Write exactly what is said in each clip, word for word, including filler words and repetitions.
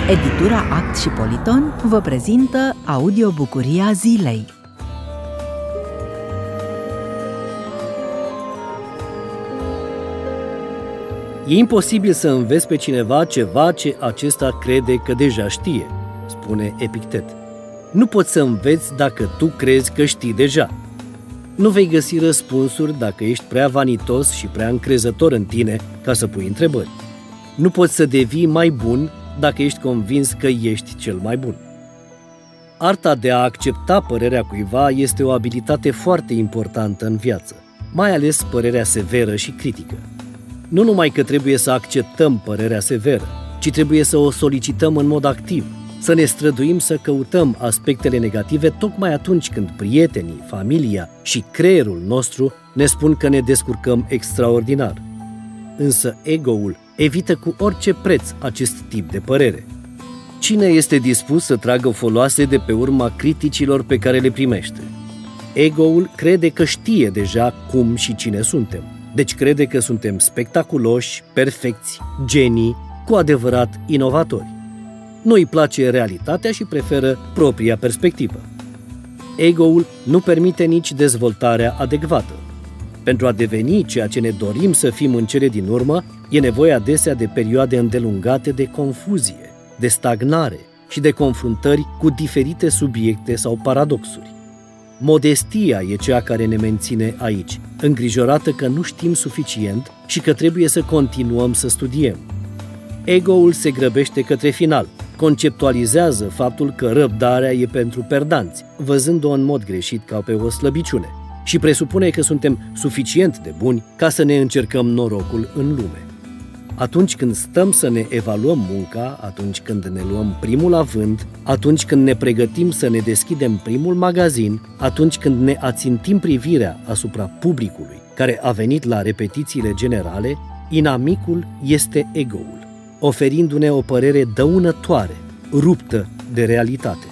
Editura Act și Politon vă prezintă audiobucuria zilei. E imposibil să înveți pe cineva ceva ce acesta crede că deja știe, spune Epictet. Nu poți să înveți dacă tu crezi că știi deja. Nu vei găsi răspunsuri dacă ești prea vanitos și prea încrezător în tine ca să pui întrebări. Nu poți să devii mai bun dacă ești convins că ești cel mai bun. Arta de a accepta părerea cuiva este o abilitate foarte importantă în viață, mai ales părerea severă și critică. Nu numai că trebuie să acceptăm părerea severă, ci trebuie să o solicităm în mod activ, să ne străduim să căutăm aspectele negative tocmai atunci când prietenii, familia și creierul nostru ne spun că ne descurcăm extraordinar. Însă ego-ul evită cu orice preț acest tip de părere. Cine este dispus să tragă foloase de pe urma criticilor pe care le primește? Ego-ul crede că știe deja cum și cine suntem. Deci crede că suntem spectaculoși, perfecți, genii, cu adevărat inovatori. Nu îi place realitatea și preferă propria perspectivă. Ego-ul nu permite nici dezvoltarea adecvată. Pentru a deveni ceea ce ne dorim să fim în cele din urmă, e nevoie adesea de perioade îndelungate de confuzie, de stagnare și de confruntări cu diferite subiecte sau paradoxuri. Modestia e cea care ne menține aici, îngrijorată că nu știm suficient și că trebuie să continuăm să studiem. Ego-ul se grăbește către final, conceptualizează faptul că răbdarea e pentru perdanți, văzând-o în mod greșit ca pe o slăbiciune, și presupune că suntem suficient de buni ca să ne încercăm norocul în lume. Atunci când stăm să ne evaluăm munca, atunci când ne luăm primul avânt, atunci când ne pregătim să ne deschidem primul magazin, atunci când ne ațintim privirea asupra publicului care a venit la repetițiile generale, inamicul este ego-ul, oferindu-ne o părere dăunătoare, ruptă de realitate.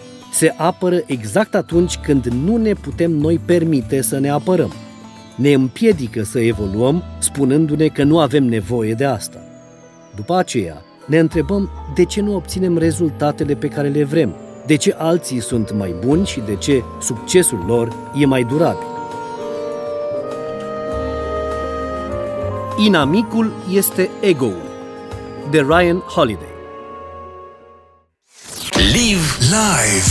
Se apără exact atunci când nu ne putem noi permite să ne apărăm. Ne împiedică să evoluăm, spunându-ne că nu avem nevoie de asta. După aceea, ne întrebăm de ce nu obținem rezultatele pe care le vrem, de ce alții sunt mai buni și de ce succesul lor e mai durabil. Inamicul este ego-ul, de Ryan Holiday. Live live